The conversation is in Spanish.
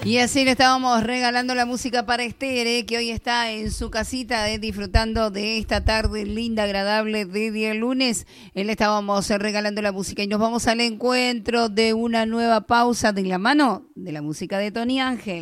Y así le estábamos regalando la música para Estere, que hoy está en su casita disfrutando de esta tarde linda, agradable de día lunes. Le estábamos regalando la música y nos vamos al encuentro de una nueva pausa de la mano de la música de Tony Ángel.